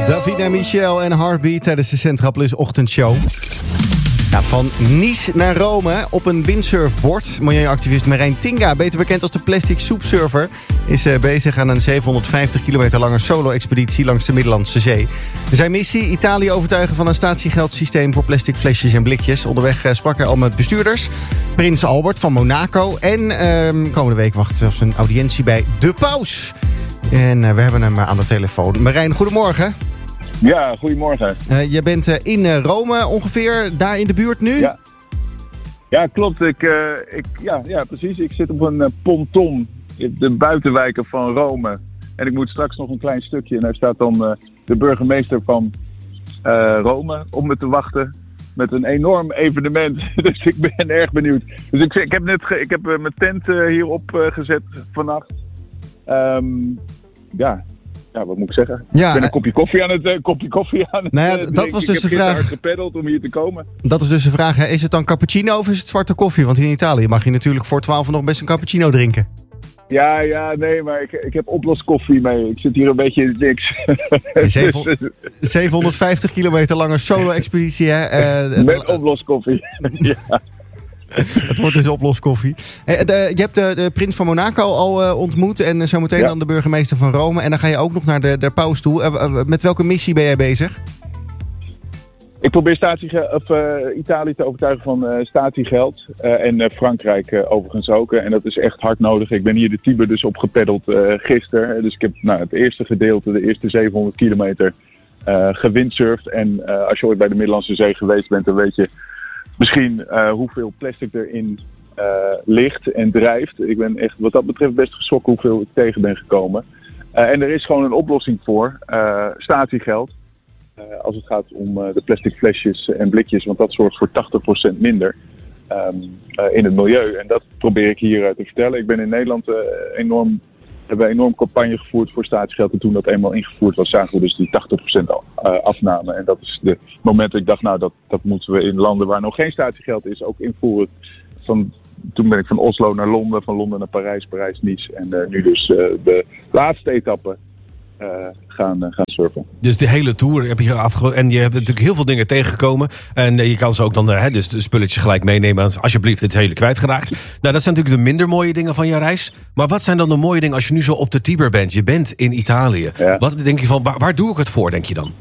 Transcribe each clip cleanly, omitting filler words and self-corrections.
Davina Michel en Heartbeat tijdens de Centra Plus ochtendshow. Ja, van Nice naar Rome op een windsurfboard. Milieuactivist Marijn Tinga, beter bekend als de plastic soepsurfer, is bezig aan een 750 kilometer lange solo-expeditie langs de Middellandse Zee. Zijn missie: Italië overtuigen van een statiegeldsysteem voor plastic flesjes en blikjes. Onderweg sprak hij al met bestuurders. Prins Albert van Monaco. En komende week wacht zelfs een audiëntie bij de paus. En we hebben hem aan de telefoon. Marijn, goedemorgen. Ja, goedemorgen. Je bent in Rome ongeveer, daar in de buurt nu? Ja klopt. Ja, precies. Ik zit op een ponton in de buitenwijken van Rome. En ik moet straks nog een klein stukje. En daar staat dan de burgemeester van Rome om me te wachten. Met een enorm evenement. Dus ik ben erg benieuwd. Dus ik heb mijn tent hierop gezet vannacht. Ja, wat moet ik zeggen? Ja, ik ben een kopje koffie aan het nou ja, dat was dus de vraag. Ik heb hard gepeddeld om hier te komen. Dat is dus de vraag. Hè? Is het dan cappuccino of is het zwarte koffie? Want in Italië mag je natuurlijk voor 12 nog best een cappuccino drinken. Nee, maar ik heb oploskoffie mee. Ik zit hier een beetje in niks. 750 kilometer lange solo-expeditie. Hè? Met oploskoffie. Ja. Het wordt dus oploskoffie. Je hebt de prins van Monaco al ontmoet en zometeen dan de burgemeester van Rome. En dan ga je ook nog naar de paus toe. Met welke missie ben jij bezig? Ik probeer Italië te overtuigen van statiegeld. En Frankrijk overigens ook. En dat is echt hard nodig. Ik ben hier de Tiber dus opgepeddeld gisteren. Dus ik heb het eerste gedeelte, de eerste 700 kilometer gewindsurfd. En als je ooit bij de Middellandse Zee geweest bent, dan weet je misschien hoeveel plastic erin ligt en drijft. Ik ben echt wat dat betreft best geschrokken hoeveel ik tegen ben gekomen. En er is gewoon een oplossing voor. Statiegeld. Als het gaat om de plastic flesjes en blikjes. Want dat zorgt voor 80% minder in het milieu. En dat probeer ik hier te vertellen. Ik ben in Nederland hebben we een enorm campagne gevoerd voor statiegeld. En toen dat eenmaal ingevoerd was, zagen we dus die 80% afname. En dat is het moment dat ik dacht, dat moeten we in landen waar nog geen statiegeld is ook invoeren. Toen ben ik van Oslo naar Londen, van Londen naar Parijs, Parijs-Nice. En nu dus de laatste etappe gaan surfen. Dus de hele tour heb je en je hebt natuurlijk heel veel dingen tegengekomen. En je kan ze ook dan dus de spulletjes gelijk meenemen. Alsjeblieft, het is hele kwijtgeraakt. Nou, dat zijn natuurlijk de minder mooie dingen van je reis. Maar wat zijn dan de mooie dingen als je nu zo op de Tiber bent? Je bent in Italië. Ja. Wat denk je van, waar doe ik het voor, denk je dan?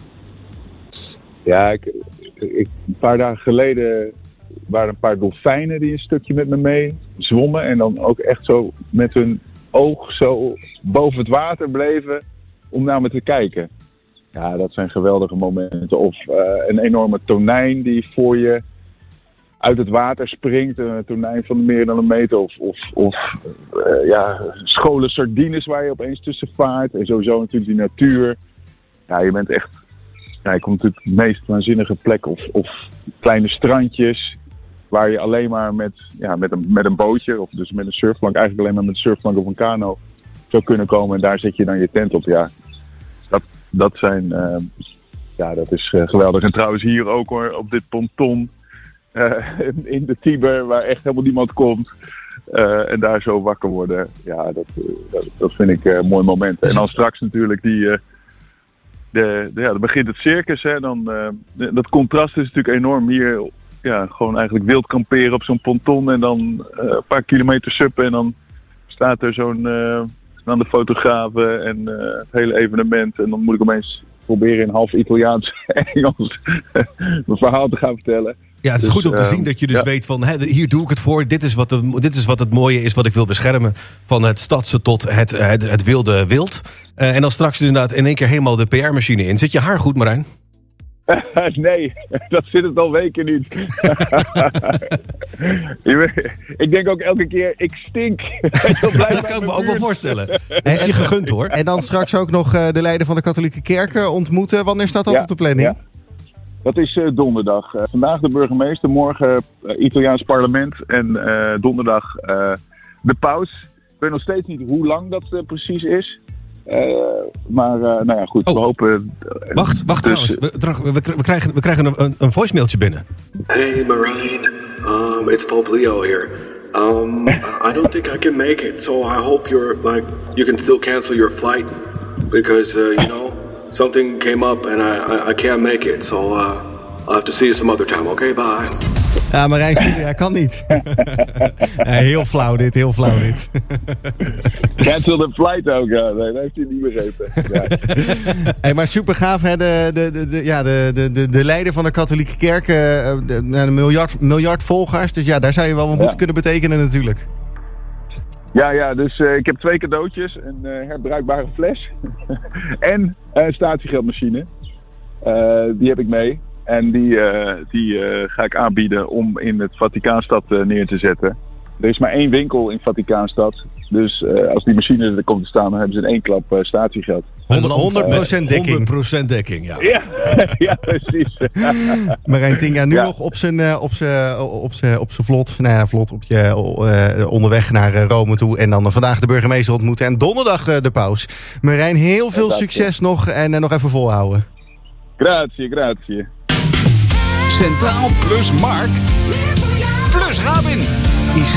Ja, een paar dagen geleden waren een paar dolfijnen die een stukje met me mee zwommen. En dan ook echt zo met hun oog zo boven het water bleven om naar me te kijken. Ja, dat zijn geweldige momenten. Of een enorme tonijn die voor je uit het water springt. Een tonijn van meer dan een meter. Of scholen sardines waar je opeens tussen vaart. En sowieso natuurlijk die natuur. Ja, je bent echt... Ja, je komt natuurlijk de meest waanzinnige plek. Of kleine strandjes waar je alleen maar met een bootje of dus met een surfplank, eigenlijk alleen maar met een surfplank of een kano zou kunnen komen. En daar zet je dan je tent op. Ja, dat is geweldig. En trouwens hier ook hoor, op dit ponton in de Tiber, waar echt helemaal niemand komt. En daar zo wakker worden. Ja, dat vind ik een mooi moment. En dan straks natuurlijk dan begint het circus. Hè. Dat contrast is natuurlijk enorm hier. Ja, gewoon eigenlijk wild kamperen op zo'n ponton en dan een paar kilometer suppen. En dan staat er aan de fotografen en het hele evenement. En dan moet ik opeens proberen in half Italiaans Engels mijn verhaal te gaan vertellen. Ja, het is goed om te zien dat je dus weet van, hier doe ik het voor. Dit is wat het mooie is wat ik wil beschermen. Van het stadse tot het wilde wild. En dan straks inderdaad in één keer helemaal de PR-machine in. Zit je haar goed, Marijn? Nee, dat zit het al weken niet. Ik denk ook elke keer, ik stink. Dat kan ik me ook wel voorstellen. Het is je gegund hoor. En dan straks ook nog de leider van de katholieke kerk ontmoeten. Wanneer staat dat op de planning? Ja. Dat is donderdag. Vandaag de burgemeester, morgen Italiaans parlement en donderdag de paus. Ik weet nog steeds niet hoe lang dat precies is. Maar goed, we hopen... Wacht trouwens. We krijgen een voicemailtje binnen. Hey Marijn, it's Pope Leo here. I don't think I can make it, so I hope you can still cancel your flight. Because, something came up and I can't make it. So I'll have to see you some other time. Okay, bye. Ja, Marijn, sorry, hij kan niet. Heel flauw dit. Cancel the flight ook, ja. Nee, dat heeft hij niet begrepen. Ja. Hey, maar super gaaf, hè? De leider van de katholieke kerk, een miljard volgers. Dus ja, daar zou je wel wat moeten kunnen betekenen natuurlijk. Ja, dus ik heb 2 cadeautjes. Een herbruikbare fles en een statiegeldmachine. Die heb ik mee. En die ga ik aanbieden om in het Vaticaanstad neer te zetten. Er is maar 1 winkel in Vaticaanstad. Dus als die machine er komt te staan, dan hebben ze in 1 klap statiegeld. 100% dekking. 100% dekking, ja. Ja, precies. Marijn Tinga nu nog op zijn vlot. Nou ja, vlot onderweg naar Rome toe. En dan vandaag de burgemeester ontmoeten. En donderdag de paus. Marijn, heel veel succes nog. En nog even volhouden. Grazie. Centraal plus Mark plus Rabin.